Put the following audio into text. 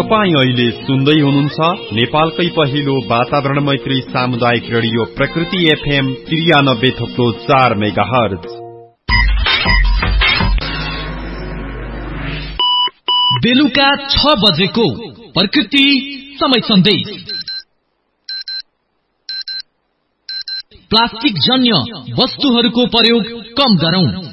तपाईं अहिले सुन्दै हुनुहुन्छ नेपालकै पहिलो वातावरण मैत्री सामुदायिक रेडियो प्रकृति FM 93.4 मेगाहर्ज। बेलुका 6 बजेको प्रकृति समय सन्देश। प्लास्टिक जन्य वस्तुहरूको प्रयोग कम गरौं।